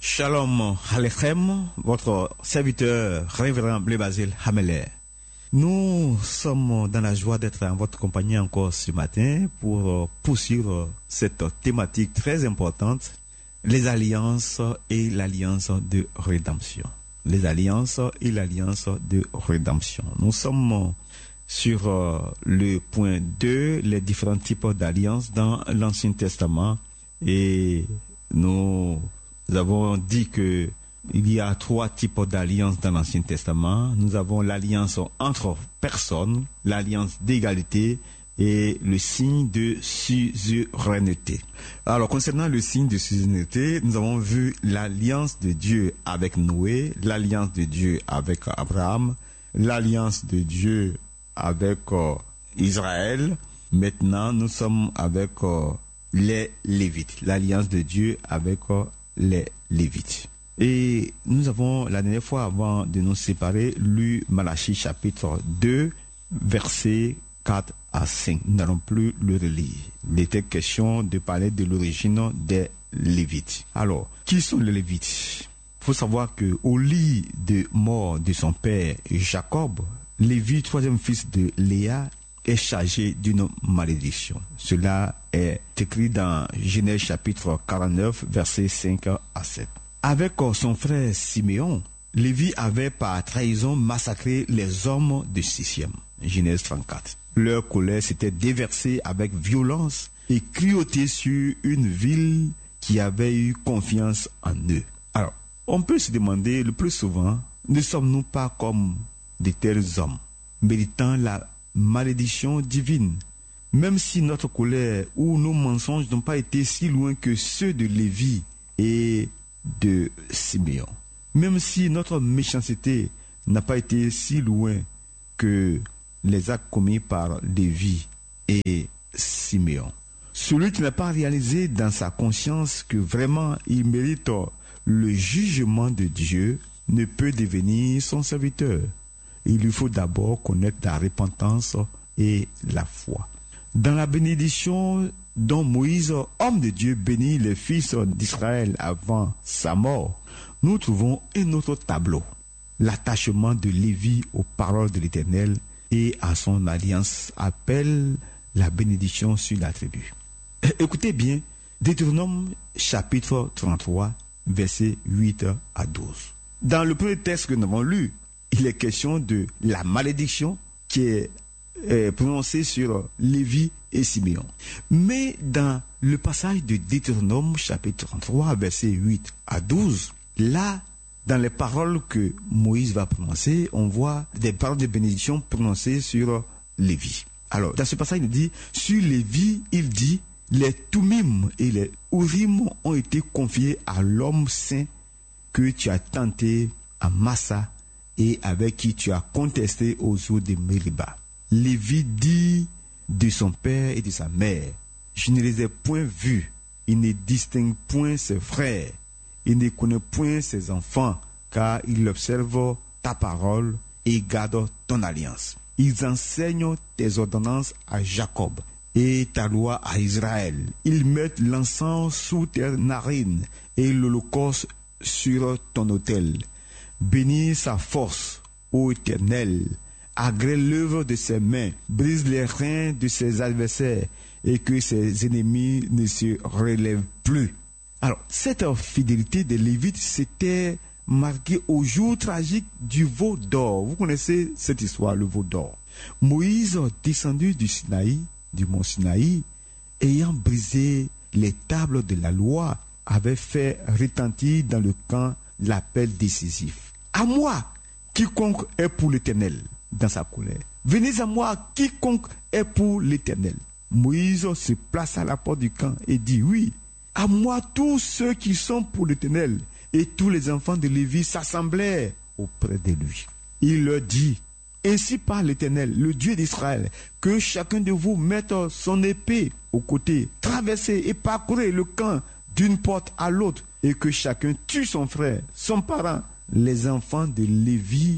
Shalom Alechem, votre serviteur révérend Blé Basile Hameler. Nous sommes dans la joie d'être en votre compagnie encore ce matin pour poursuivre cette thématique très importante, les alliances et l'alliance de rédemption. Les alliances et l'alliance de rédemption. Nous sommes sur le point 2, les différents types d'alliances dans l'Ancien Testament, et nous avons dit que il y a 3 types d'alliances dans l'Ancien Testament. Nous avons l'alliance entre personnes, l'alliance d'égalité et le signe de suzeraineté. Alors, concernant le signe de suzeraineté, nous avons vu l'alliance de Dieu avec Noé, l'alliance de Dieu avec Abraham, l'alliance de Dieu avec Israël. Maintenant, nous sommes avec les Lévites, l'alliance de Dieu avec les Lévites. Et nous avons, la dernière fois, avant de nous séparer, lu Malachie chapitre 2, versets 4 à 5. Nous n'allons plus le relire. Il était question de parler de l'origine des Lévites. Alors, qui sont les Lévites? Il faut savoir qu'au lit de mort de son père Jacob, Lévi, troisième fils de Léa, est chargé d'une malédiction. Cela est écrit dans Genèse chapitre 49, versets 5 à 7. Avec son frère Siméon, Lévi avait par trahison massacré les hommes de Sichem. Genèse 34. Leur colère s'était déversée avec violence et cruauté sur une ville qui avait eu confiance en eux. Alors, on peut se demander le plus souvent, ne sommes-nous pas comme de tels hommes, méritant la malédiction divine, même si notre colère ou nos mensonges n'ont pas été si loin que ceux de Lévi et de Siméon, même si notre méchanceté n'a pas été si loin que les actes commis par Lévi et Siméon. Celui qui n'a pas réalisé dans sa conscience que vraiment il mérite le jugement de Dieu ne peut devenir son serviteur. Il lui faut d'abord connaître la repentance et la foi. Dans la bénédiction dont Moïse, homme de Dieu, bénit les fils d'Israël avant sa mort, nous trouvons un autre tableau, l'attachement de Lévi aux paroles de l'Éternel et à son alliance appelle la bénédiction sur la tribu. Écoutez bien, Deutéronome chapitre 33, versets 8 à 12. Dans le premier texte que nous avons lu, il est question de la malédiction qui est prononcée sur Lévi et Siméon. Mais dans le passage de Deutéronome chapitre 33, versets 8 à 12, là, dans les paroles que Moïse va prononcer, on voit des paroles de bénédiction prononcées sur Lévi. Alors, dans ce passage, il dit, sur Lévi, il dit, les Toumim et les Urim ont été confiés à l'homme saint que tu as tenté à Massa et avec qui tu as contesté aux eaux de Mériba. Lévi dit de son père et de sa mère, je ne les ai point vus, il ne distingue point ses frères, il ne connaît point ses enfants, car ils observent ta parole et gardent ton alliance. Ils enseignent tes ordonnances à Jacob et ta loi à Israël. Ils mettent l'encens sous tes narines et l'holocauste sur ton autel. Bénis sa force, ô Éternel, agrée l'œuvre de ses mains, brise les reins de ses adversaires et que ses ennemis ne se relèvent plus. Alors, cette fidélité des Lévites s'était marquée au jour tragique du veau d'or. Vous connaissez cette histoire, le veau d'or. Moïse, descendu du Sinaï, du mont Sinaï, ayant brisé les tables de la loi, avait fait retentir dans le camp l'appel décisif. À moi, quiconque est pour l'Éternel, dans sa colère. Venez à moi, quiconque est pour l'Éternel. Moïse se place à la porte du camp et dit, oui, à moi tous ceux qui sont pour l'Éternel. Et tous les enfants de Lévi s'assemblèrent auprès de lui. Il leur dit, ainsi parle l'Éternel, le Dieu d'Israël, que chacun de vous mette son épée au côté, traversez et parcourez le camp d'une porte à l'autre, et que chacun tue son frère, son parent. Les enfants de Lévi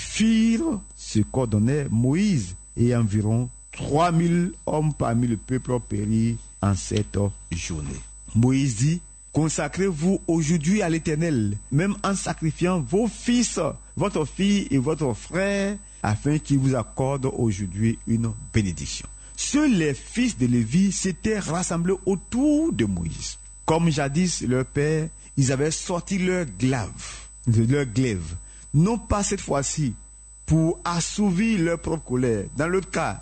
firent ce qu'ordonnait Moïse, et environ 3000 hommes parmi le peuple périrent en cette journée. Moïse dit, Consacrez-vous aujourd'hui à l'Éternel, même en sacrifiant vos fils, votre fille et votre frère, afin qu'il vous accorde aujourd'hui une bénédiction. Seuls les fils de Lévi s'étaient rassemblés autour de Moïse. Comme jadis leur père, ils avaient sorti leur glaive, non pas cette fois-ci pour assouvir leur propre colère. Dans le cas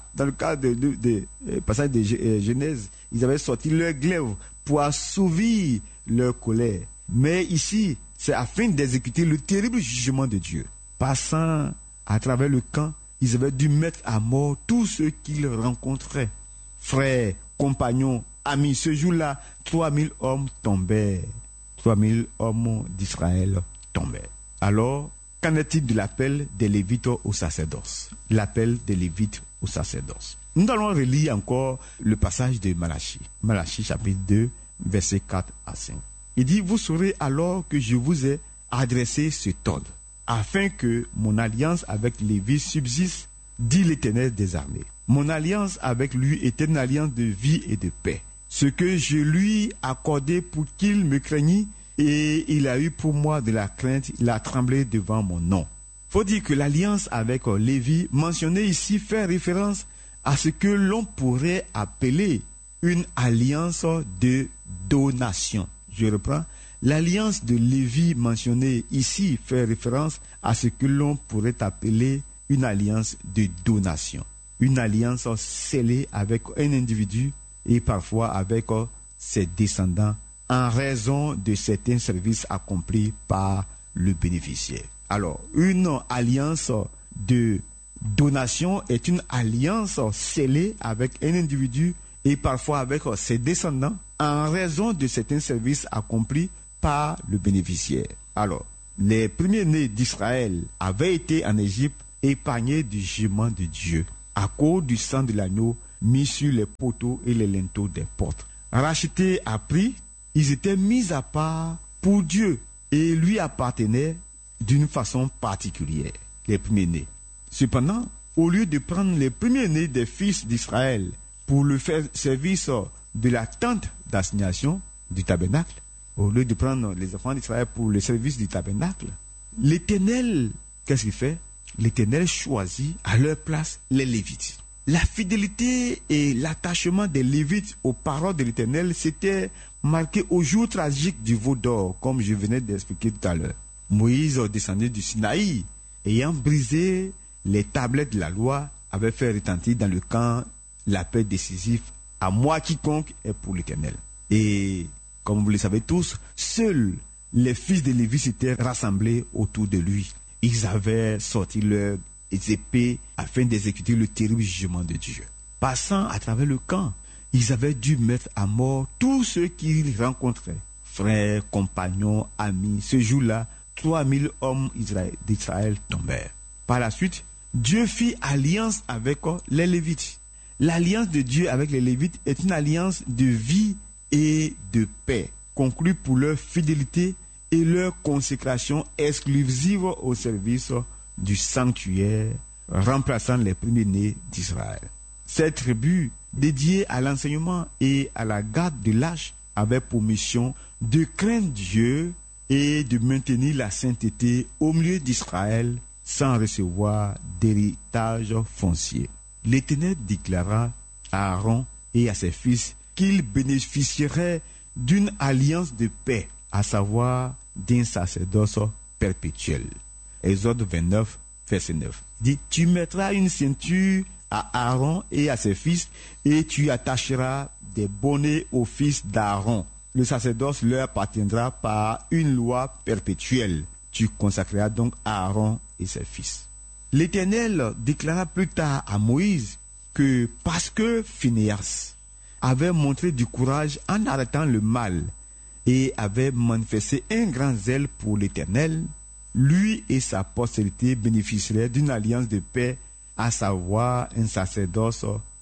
de passage de Genèse, ils avaient sorti leur glaive pour assouvir leur colère. Mais ici, c'est afin d'exécuter le terrible jugement de Dieu. Passant à travers le camp, ils avaient dû mettre à mort tous ceux qu'ils rencontraient. Frères, compagnons, amis, ce jour-là, 3000 hommes tombèrent. 3000 hommes d'Israël tombèrent. Alors, qu'en est-il de l'appel des Lévites au sacerdoce? L'appel des Lévites au sacerdoce. Nous allons relire encore le passage de Malachie. Malachie chapitre 2, versets 4 à 5. Il dit, vous saurez alors que je vous ai adressé cet ordre, afin que mon alliance avec Lévi subsiste, dit l'Éternel des armées. Mon alliance avec lui est une alliance de vie et de paix. Ce que je lui accordais pour qu'il me craignît, et il a eu pour moi de la crainte, il a tremblé devant mon nom. Faut dire que l'alliance avec Lévi, mentionnée ici, fait référence à ce que l'on pourrait appeler une alliance de donation. Je reprends. L'alliance de Lévi mentionnée ici fait référence à ce que l'on pourrait appeler une alliance de donation. Une alliance scellée avec un individu et parfois avec ses descendants en raison de certains services accomplis par le bénéficiaire. Alors, une alliance de donation est une alliance scellée avec un individu et parfois avec ses descendants en raison de certains services accomplis par le bénéficiaire. Alors, les premiers-nés d'Israël avaient été en Égypte épargnés du jugement de Dieu à cause du sang de l'agneau mis sur les poteaux et les linteaux des portes. Rachetés à prix, ils étaient mis à part pour Dieu et lui appartenaient d'une façon particulière, les premiers-nés. Cependant, au lieu de prendre les premiers-nés des fils d'Israël pour le faire service de la tente d'assignation du tabernacle, au lieu de prendre les enfants d'Israël pour le service du tabernacle, l'Éternel, qu'est-ce qu'il fait? L'Éternel choisit à leur place les Lévites. La fidélité et l'attachement des Lévites aux paroles de l'Éternel s'étaient marqués au jour tragique du veau d'or, comme je venais d'expliquer tout à l'heure. Moïse, descendu du Sinaï, ayant brisé les tablettes de la loi, avait fait retentir dans le camp l'appel décisif « À moi quiconque est pour l'Éternel ». Et, comme vous le savez tous, seuls les fils de Lévi s'étaient rassemblés autour de lui. Ils avaient sorti leurs épées afin d'exécuter le terrible jugement de Dieu. Passant à travers le camp, ils avaient dû mettre à mort tous ceux qu'ils rencontraient. Frères, compagnons, amis, ce jour-là, 3000 hommes d'Israël tombèrent. Par la suite, Dieu fit alliance avec les Lévites. L'alliance de Dieu avec les Lévites est une alliance de vie et de paix, conclue pour leur fidélité et leur consécration exclusive au service du sanctuaire, remplaçant les premiers-nés d'Israël. Cette tribu, dédiée à l'enseignement et à la garde de l'arche, avait pour mission de craindre Dieu et de maintenir la sainteté au milieu d'Israël sans recevoir d'héritage foncier. L'Éternel déclara à Aaron et à ses fils qu'ils bénéficieraient d'une alliance de paix, à savoir d'un sacerdoce perpétuel. Exode 29, verset 9. Dit, tu mettras une ceinture à Aaron et à ses fils et tu attacheras des bonnets aux fils d'Aaron. Le sacerdoce leur appartiendra par une loi perpétuelle. Tu consacreras donc Aaron et ses fils. L'Éternel déclara plus tard à Moïse que parce que Phinéas avait montré du courage en arrêtant le mal et avait manifesté un grand zèle pour l'Éternel, lui et sa postérité bénéficieraient d'une alliance de paix, à savoir un sacerdoce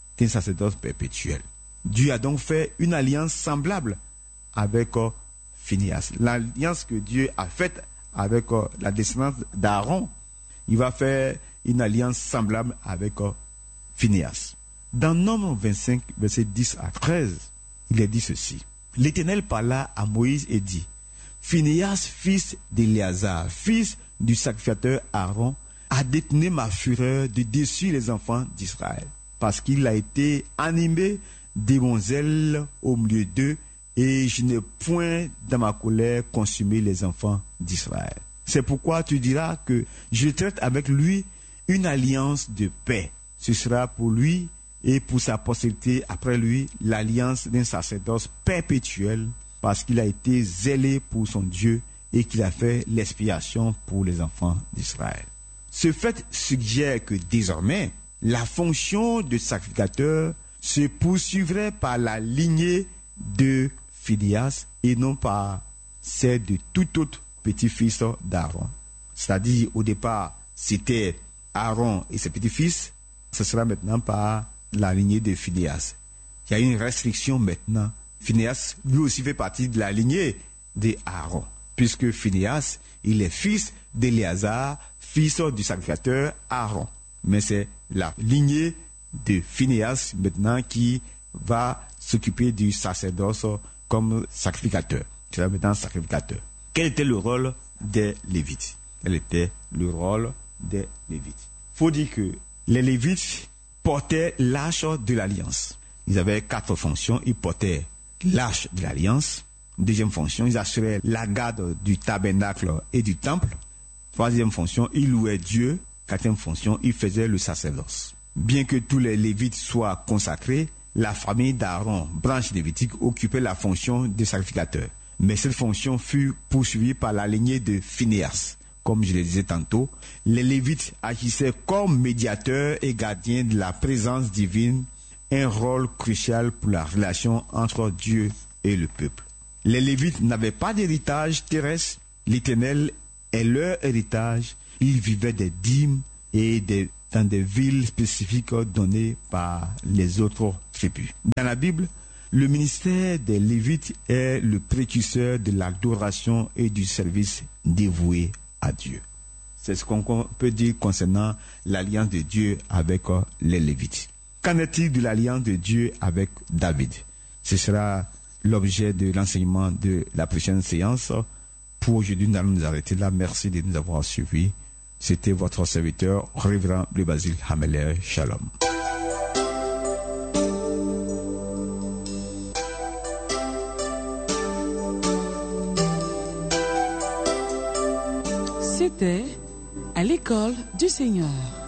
perpétuel. Dieu a donc fait une alliance semblable avec Phinéas. L'alliance que Dieu a faite avec la descendance d'Aaron, il va faire une alliance semblable avec Phinéas. Dans Nombre 25, versets 10 à 13, il est dit ceci. l'Éternel parla à Moïse et dit, Phinéas, fils d'Éléazar, fils du sacrificateur Aaron, a détourné ma fureur de dessus les enfants d'Israël, parce qu'il a été animé de mon zèle au milieu d'eux, et je n'ai point dans ma colère consumé les enfants d'Israël. C'est pourquoi tu diras que je traite avec lui une alliance de paix. Ce sera pour lui et pour sa postérité après lui l'alliance d'un sacerdoce perpétuel, parce qu'il a été zélé pour son Dieu et qu'il a fait l'expiation pour les enfants d'Israël. Ce fait suggère que désormais, la fonction de sacrificateur se poursuivrait par la lignée de Phinéas et non par celle de tout autre petit-fils d'Aaron. C'est-à-dire, au départ, c'était Aaron et ses petits-fils, ce sera maintenant par la lignée de Phinéas. Il y a une restriction maintenant. Phinéas, lui aussi, fait partie de la lignée d'Aaron, puisque Phinéas, il est fils d'Éléazar, fils du sacrificateur Aaron. Mais c'est la lignée de Phinéas maintenant qui va s'occuper du sacerdoce comme sacrificateur. C'est là maintenant sacrificateur. Quel était le rôle des Lévites? Quel était le rôle des Lévites? Il faut dire que les Lévites portaient l'arche de l'alliance. Ils avaient 4 fonctions. Ils portaient l'arche de l'alliance. Deuxième fonction, ils assuraient la garde du tabernacle et du temple. Troisième fonction, ils louaient Dieu. Quatrième fonction, ils faisaient le sacerdoce. Bien que tous les Lévites soient consacrés, la famille d'Aaron, branche lévitique, occupait la fonction de sacrificateur. Mais cette fonction fut poursuivie par la lignée de Phinéas. Comme je le disais tantôt, les Lévites agissaient comme médiateurs et gardiens de la présence divine, un rôle crucial pour la relation entre Dieu et le peuple. Les Lévites n'avaient pas d'héritage terrestre, l'Éternel est leur héritage, ils vivaient des dîmes et dans des villes spécifiques données par les autres tribus. Dans la Bible, le ministère des Lévites est le précurseur de l'adoration et du service dévoué à Dieu. C'est ce qu'on peut dire concernant l'alliance de Dieu avec les Lévites. Qu'en est-il de l'alliance de Dieu avec David? Ce sera l'objet de l'enseignement de la prochaine séance. Pour aujourd'hui, nous allons nous arrêter là. Merci de nous avoir suivis. C'était votre serviteur, Révérend Bleu Basile Hameler. Shalom. C'était à l'école du Seigneur.